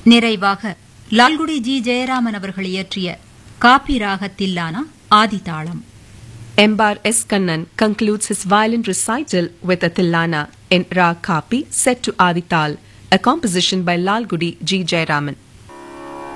நிறைவாக லால்குடி ஜி ஜெயராமன் அவர்கள் இயற்றிய காப்பி ராக தில்லானா ஆதிதாளம். Embar S. Kannan concludes his violin recital with a Tillana in Rag Kapi set to Adital, a composition by Lalgudi G. Jayaraman.